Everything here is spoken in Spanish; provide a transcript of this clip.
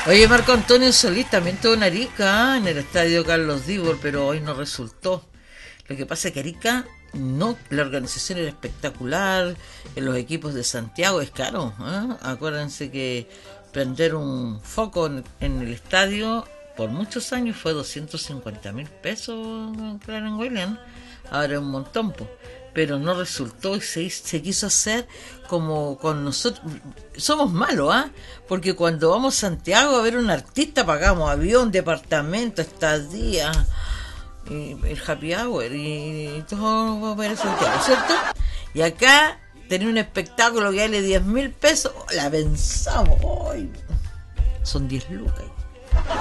Oye, Marco Antonio Solís también tuvo en Arica, en el estadio Carlos Dibor, pero hoy no resultó. Lo que pasa es que Arica, no, la organización era espectacular, en los equipos de Santiago es caro, ¿eh? Acuérdense que prender un foco en el estadio por muchos años fue 250.000 pesos, claro, en William. Ahora es un montón, po. Pero no resultó y se quiso hacer como con nosotros. Somos malos, ¿ah? Porque cuando vamos a Santiago a ver un artista pagamos avión, departamento, estadía, y el happy hour y todo va a ver Santiago, ¿cierto? Y acá tener un espectáculo que vale 10.000 pesos, la pensamos, ¡ay! Son 10 lucas.